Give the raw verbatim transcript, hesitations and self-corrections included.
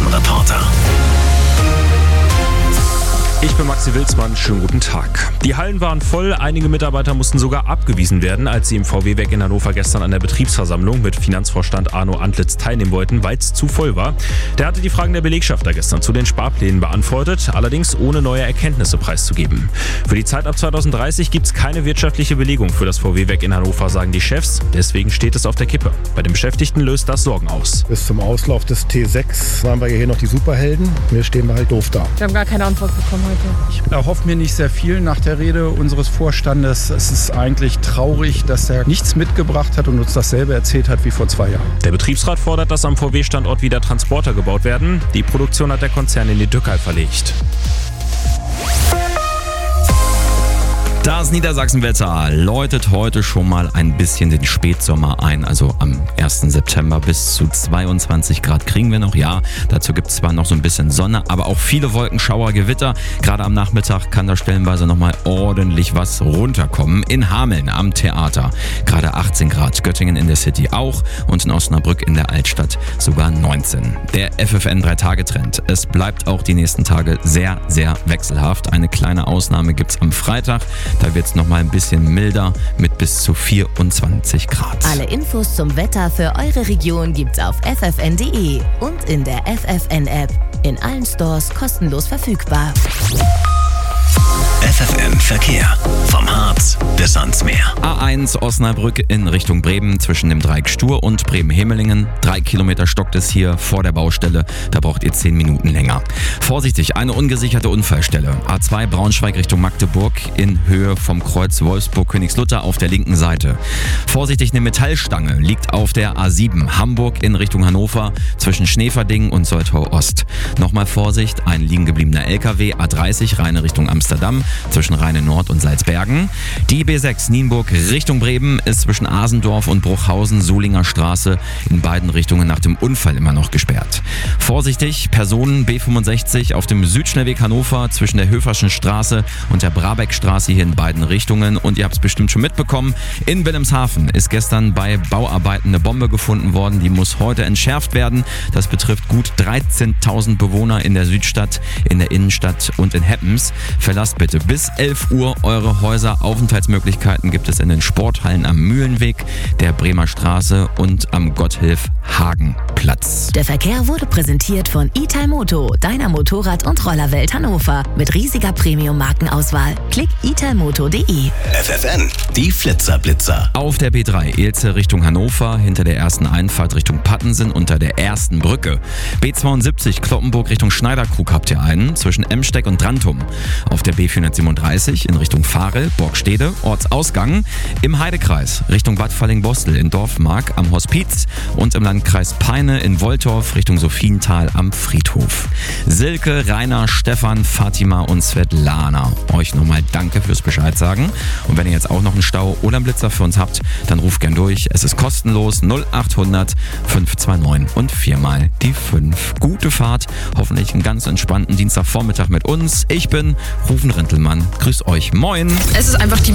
Straßenreporter. Ich bin Maxi Wilsmann, schönen guten Tag. Die Hallen waren voll, einige Mitarbeiter mussten sogar abgewiesen werden, als sie im V W-Werk in Hannover gestern an der Betriebsversammlung mit Finanzvorstand Arno Antlitz teilnehmen wollten, weil es zu voll war. Der hatte die Fragen der Belegschaft da gestern zu den Sparplänen beantwortet, allerdings ohne neue Erkenntnisse preiszugeben. Für die Zeit ab zwanzig dreißig gibt es keine wirtschaftliche Belegung für das V W-Werk in Hannover, sagen die Chefs. Deswegen steht es auf der Kippe. Bei den Beschäftigten löst das Sorgen aus. Bis zum Auslauf des T sechs waren wir hier noch die Superhelden. Wir stehen halt doof da. Wir haben gar keine Antwort bekommen heute. Ich erhoffe mir nicht sehr viel nach der Rede unseres Vorstandes. Es ist eigentlich traurig, dass er nichts mitgebracht hat und uns dasselbe erzählt hat wie vor zwei Jahren. Der Betriebsrat fordert, dass am V W-Standort wieder Transporter gebaut werden. Die Produktion hat der Konzern in die Türkei verlegt. Das Niedersachsenwetter läutet heute schon mal ein bisschen den Spätsommer ein, also am ersten September bis zu zweiundzwanzig Grad kriegen wir noch. Ja, dazu gibt es zwar noch so ein bisschen Sonne, aber auch viele Wolkenschauer, Gewitter. Gerade am Nachmittag kann da stellenweise nochmal ordentlich was runterkommen. In Hameln am Theater gerade achtzehn Grad, Göttingen in der City auch und in Osnabrück in der Altstadt sogar neunzehn. Der F F N drei Tage Trend. Es bleibt auch die nächsten Tage sehr, sehr wechselhaft. Eine kleine Ausnahme gibt es am Freitag. Da wird es nochmal ein bisschen milder mit bis zu vierundzwanzig Grad. Alle Infos zum Wetter für eure Region gibt's auf f f n punkt d e und in der F F N-App. In allen Stores kostenlos verfügbar. F F N Verkehr. Vom Harz bis ans Meer. A eins Osnabrück in Richtung Bremen zwischen dem Dreieck Stur und Bremen-Hemelingen. Drei Kilometer stockt es hier vor der Baustelle. Da braucht ihr zehn Minuten länger. Vorsichtig, eine ungesicherte Unfallstelle. A zwei Braunschweig Richtung Magdeburg in Höhe vom Kreuz Wolfsburg-Königslutter auf der linken Seite. Vorsichtig, eine Metallstange liegt auf der A sieben Hamburg in Richtung Hannover zwischen Schneeverdingen und Soltau Ost. Nochmal Vorsicht, ein liegen gebliebener L K W A dreißig Rheine Richtung Amsterdam zwischen Rheine Nord und Salzbergen. Die B sechs Nienburg Richtung Bremen ist zwischen Asendorf und Bruchhausen Solinger Straße in beiden Richtungen nach dem Unfall immer noch gesperrt. Vorsichtig, Personen B fünfundsechzig auf dem Südschnellweg Hannover zwischen der Höferschen Straße und der Brabeckstraße hier in beiden Richtungen. Und ihr habt es bestimmt schon mitbekommen, in Wilhelmshaven ist gestern bei Bauarbeiten eine Bombe gefunden worden. Die muss heute entschärft werden. Das betrifft gut dreizehntausend Bewohner in der Südstadt, in der Innenstadt und in Heppens. Verlasst bitte bis elf Uhr eure Häuser. Aufenthaltsmöglichkeiten gibt es in den Sporthallen am Mühlenweg, der Bremer Straße und am Gotthilf-Hagen-Platz. Der Verkehr wurde präsentiert von Italmoto, deiner Motorrad- und Rollerwelt Hannover. Mit riesiger Premium-Markenauswahl. Klick italmoto punkt d e. F F N, die Flitzerblitzer. Auf der B drei Ilze Richtung Hannover, hinter der ersten Einfahrt Richtung Pattensen unter der ersten Brücke. B zweiundsiebzig Kloppenburg Richtung Schneiderkrug habt ihr einen, zwischen Emsteck und Drantum. Auf der B vierhundertsiebenunddreißig in Richtung Fahrel, Borgstede, Ortsausgang. Im Heidekreis Richtung Bad Falling-Bostel in Dorfmark am Hospiz und im Landkreis Peine in Woltorf Richtung Sophiental am Friedhof. Silke, Rainer, Stefan, Fatima und Svetlana. Euch nochmal danke fürs Bescheid sagen. Und wenn ihr jetzt auch noch einen Stau oder einen Blitzer für uns habt, dann ruft gern durch. Es ist kostenlos null achthundert fünf zwei neun und viermal die fünf. Gute Fahrt, hoffentlich einen ganz entspannten Dienstagvormittag mit uns. Ich bin Rufen Rintelmann. Grüß euch. Moin. Es ist einfach die